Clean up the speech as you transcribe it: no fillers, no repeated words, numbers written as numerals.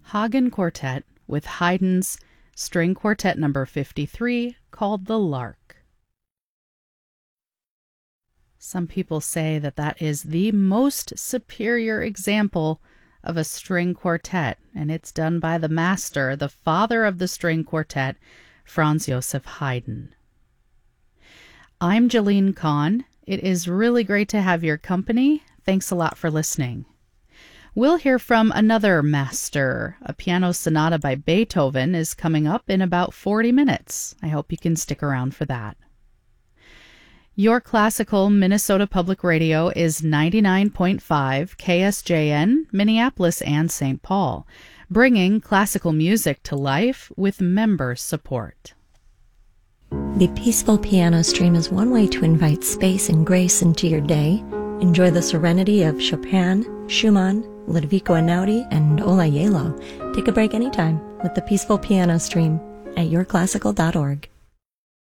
Hagen Quartet with Haydn's String Quartet number 53 called The Lark. Some people say that that is the most superior example of a string quartet, and it's done by the master, the father of the string quartet, Franz Joseph Haydn. I'm Jalene Kahn. It is really great to have your company. Thanks a lot for listening. We'll hear from another master. A piano sonata by Beethoven is coming up in about 40 minutes. I hope you can stick around for that. Your Classical Minnesota Public Radio is 99.5 KSJN, Minneapolis and St. Paul, bringing classical music to life with member support. The Peaceful Piano Stream is one way to invite space and grace into your day. Enjoy the serenity of Chopin, Schumann, Ludovico Einaudi, and Ola Yelo. Take a break anytime with the Peaceful Piano Stream at yourclassical.org.